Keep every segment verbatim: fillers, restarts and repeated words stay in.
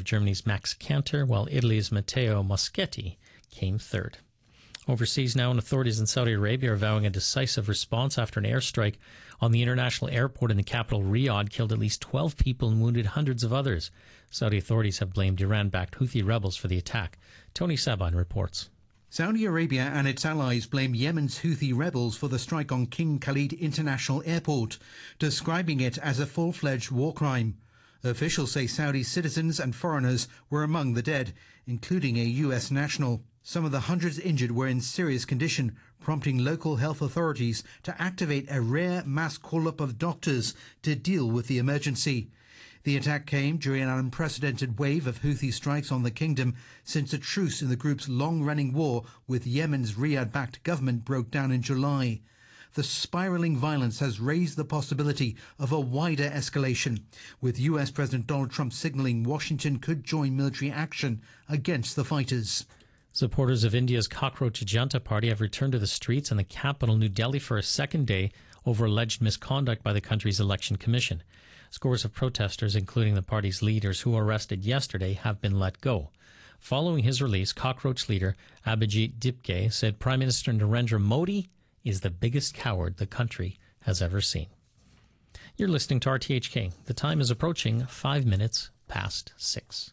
Germany's Max Kanter, while Italy's Matteo Moschetti came third. Overseas now, and authorities in Saudi Arabia are vowing a decisive response after an airstrike on the international airport in the capital Riyadh killed at least twelve people and wounded hundreds of others. Saudi authorities have blamed Iran-backed Houthi rebels for the attack. Tony Sabine reports. Saudi Arabia and its allies blame Yemen's Houthi rebels for the strike on King Khalid International Airport, describing it as a full-fledged war crime. Officials say Saudi citizens and foreigners were among the dead, including a U S national. Some of the hundreds injured were in serious condition, prompting local health authorities to activate a rare mass call-up of doctors to deal with the emergency. The attack came during an unprecedented wave of Houthi strikes on the kingdom since a truce in the group's long-running war with Yemen's Riyadh-backed government broke down in July. The spiralling violence has raised the possibility of a wider escalation, with U S President Donald Trump signaling Washington could join military action against the fighters. Supporters of India's Cockroach Janta party have returned to the streets in the capital, New Delhi, for a second day over alleged misconduct by the country's election commission. Scores of protesters, including the party's leaders who were arrested yesterday, have been let go. Following his release, Cockroach leader Abhijit Dipke said Prime Minister Narendra Modi is the biggest coward the country has ever seen. You're listening to R T H K. The time is approaching five minutes past six.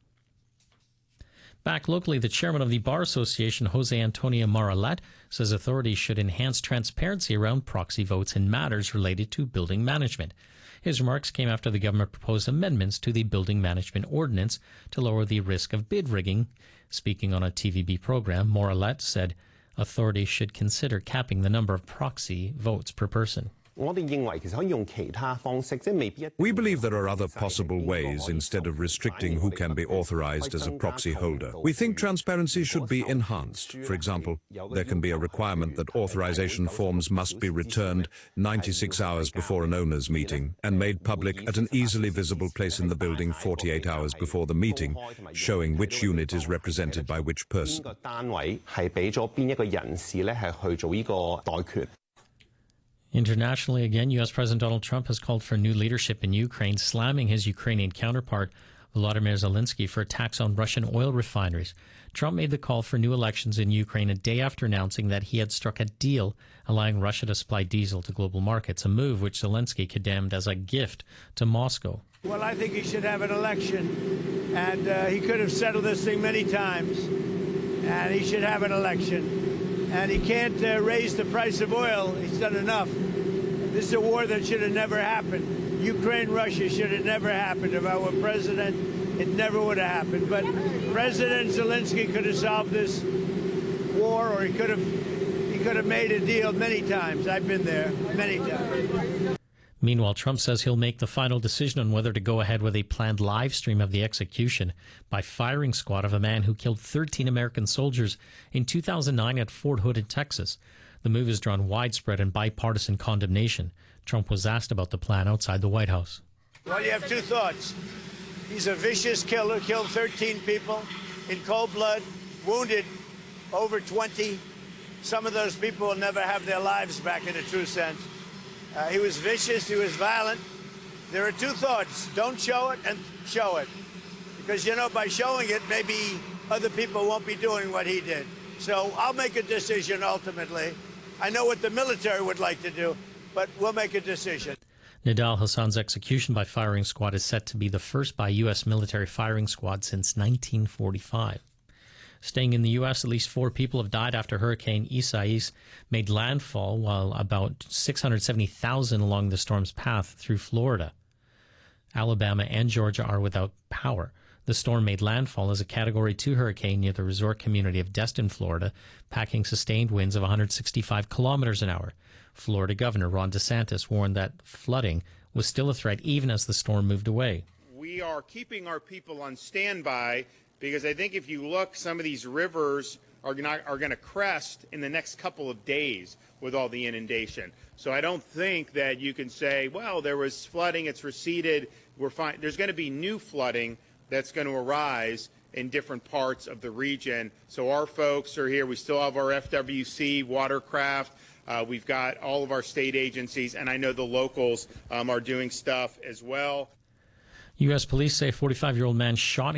Back locally, the chairman of the Bar Association, Jose Antonio Moralet, says authorities should enhance transparency around proxy votes in matters related to building management. His remarks came after the government proposed amendments to the Building Management Ordinance to lower the risk of bid rigging. Speaking on a T V B program, Moralet said authorities should consider capping the number of proxy votes per person. We believe there are other possible ways instead of restricting who can be authorized as a proxy holder. We think transparency should be enhanced. For example, there can be a requirement that authorization forms must be returned ninety-six hours before an owners' meeting and made public at an easily visible place in the building forty-eight hours before the meeting, showing which unit is represented by which person. Internationally, again, U S President Donald Trump has called for new leadership in Ukraine, slamming his Ukrainian counterpart, Volodymyr Zelensky, for attacks on Russian oil refineries. Trump made the call for new elections in Ukraine a day after announcing that he had struck a deal allowing Russia to supply diesel to global markets, a move which Zelensky condemned as a gift to Moscow. Well, I think he should have an election, and uh, he could have settled this thing many times, and he should have an election. And he can't uh, raise the price of oil. He's done enough. This is a war that should have never happened. Ukraine-Russia should have never happened. If I were president, it never would have happened. But President Zelensky could have solved this war, or he could have he could have made a deal many times. I've been there many times. Meanwhile, Trump says he'll make the final decision on whether to go ahead with a planned live stream of the execution by firing squad of a man who killed thirteen American soldiers in two thousand nine at Fort Hood in Texas. The move has drawn widespread and bipartisan condemnation. Trump was asked about the plan outside the White House. Well, you have two thoughts. He's a vicious killer, killed thirteen people in cold blood, wounded over twenty. Some of those people will never have their lives back in a true sense. Uh, he was vicious, he was violent. There are two thoughts. Don't show it and show it. Because, you know, by showing it, maybe other people won't be doing what he did. So I'll make a decision ultimately. I know what the military would like to do, but we'll make a decision. Nidal Hassan's execution by firing squad is set to be the first by U S military firing squad since nineteen forty-five. Staying in the U S, at least four people have died after Hurricane Isaias made landfall, while about six hundred seventy thousand along the storm's path through Florida. Alabama and Georgia are without power. The storm made landfall as a Category two hurricane near the resort community of Destin, Florida, packing sustained winds of one hundred sixty-five kilometers an hour. Florida Governor Ron DeSantis warned that flooding was still a threat even as the storm moved away. We are keeping our people on standby because I think if you look, some of these rivers are not, are going to crest in the next couple of days with all the inundation. So I don't think that you can say, well, there was flooding, it's receded, we're fine. There's going to be new flooding that's going to arise in different parts of the region. So our folks are here. We still have our F W C, watercraft. Uh, we've got all of our state agencies, and I know the locals um, are doing stuff as well. U S police say a forty-five-year-old man shot